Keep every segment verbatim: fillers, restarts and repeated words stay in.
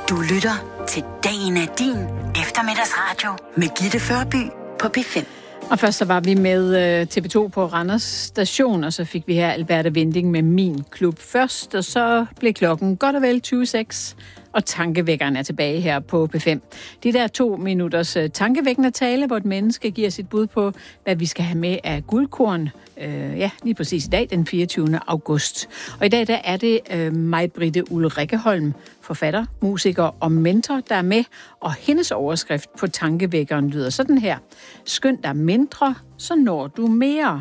Du lytter til Dagen er din eftermiddagsradio med Gitte Førby på P fem. Og først så var vi med T V to på Randers station, og så fik vi her Alberta Winding med Min Klub først, og så blev klokken godt og vel tyve seks, og tankevækkeren er tilbage her på P fem. De der to minutters tankevækkende tale, hvor et menneske giver sit bud på, hvad vi skal have med af guldkorn. Øh, ja, lige præcis i dag, den fireogtyvende august. Og i dag der er det øh, May-Britte Ulrikkeholm, forfatter, musiker og mentor, der er med, og hendes overskrift på tankevækkeren lyder sådan her: Skynd dig mindre, så når du mere.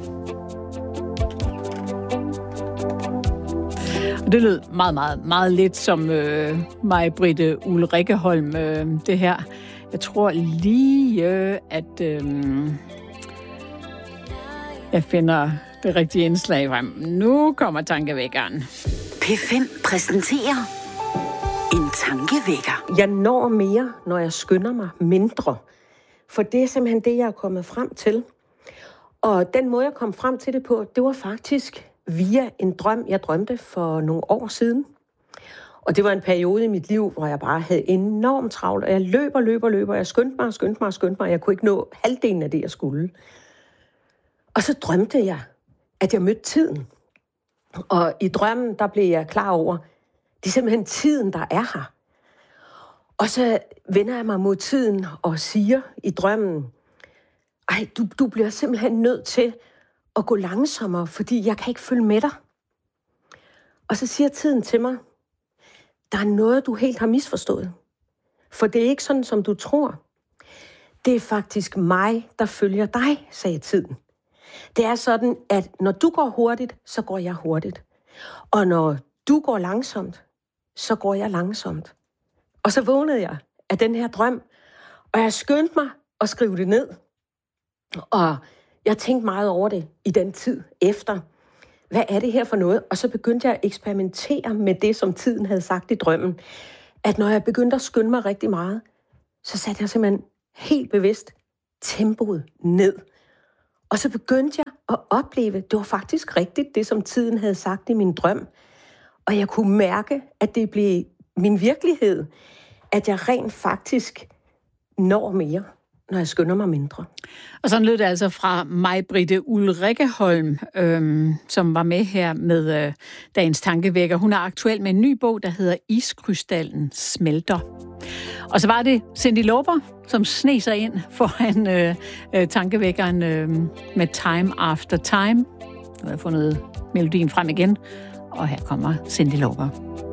Og det lød meget, meget, meget lidt som øh, May-Britte Ulrikkeholm, øh, det her. Jeg tror lige, øh, at øh, jeg finder det rigtige indslag frem. Nu kommer tankevækkeren. P fem præsenterer en tankevækker. Jeg når mere, når jeg skynder mig mindre. For det er simpelthen det, jeg er kommet frem til. Og den måde, jeg kom frem til det på, det var faktisk via en drøm, jeg drømte for nogle år siden. Og det var en periode i mit liv, hvor jeg bare havde enormt travlt. Og jeg løber, løber, løber. Jeg skyndte mig, skyndte mig, skyndte mig. Jeg kunne ikke nå halvdelen af det, jeg skulle. Og så drømte jeg, at jeg mødte tiden. Og i drømmen, der blev jeg klar over, det er simpelthen tiden, der er her. Og så vender jeg mig mod tiden og siger i drømmen, ej, du, du bliver simpelthen nødt til at gå langsommere, fordi jeg kan ikke følge med dig. Og så siger tiden til mig, der er noget, du helt har misforstået. For det er ikke sådan, som du tror. Det er faktisk mig, der følger dig, sagde tiden. Det er sådan, at når du går hurtigt, så går jeg hurtigt. Og når du går langsomt, så går jeg langsomt. Og så vågnede jeg af den her drøm, og jeg skyndte mig at skrive det ned. Og jeg tænkte meget over det i den tid efter. Hvad er det her for noget? Og så begyndte jeg at eksperimentere med det, som tiden havde sagt i drømmen. At når jeg begyndte at skynde mig rigtig meget, så satte jeg simpelthen helt bevidst tempoet ned. Og så begyndte jeg at opleve, det var faktisk rigtigt, det som tiden havde sagt i min drøm. Og jeg kunne mærke, at det blev min virkelighed, at jeg rent faktisk når mere, når jeg skynder mig mindre. Og sådan lød det altså fra May-Britte Ulrikkeholm, øhm, som var med her med øh, dagens tankevækker. Hun er aktuel med en ny bog, der hedder Iskrystallen smelter. Og så var det Cyndi Lauper, som sneg sig ind foran øh, øh, tankevækkeren øh, med Time After Time. Nu har jeg fundet melodien frem igen, og her kommer Cyndi Lauper.